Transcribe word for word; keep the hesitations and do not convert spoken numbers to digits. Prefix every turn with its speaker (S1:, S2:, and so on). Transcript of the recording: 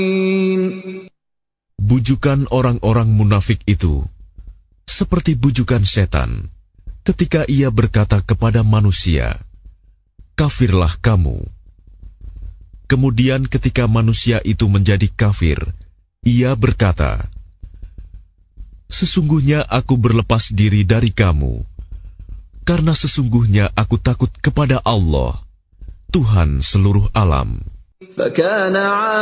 S1: Bujukan orang-orang munafik itu seperti bujukan setan ketika ia berkata kepada manusia, "Kafirlah kamu." Kemudian ketika manusia itu menjadi kafir, ia berkata, "Sesungguhnya aku berlepas diri dari kamu, karena sesungguhnya aku takut kepada Allah, Tuhan seluruh alam."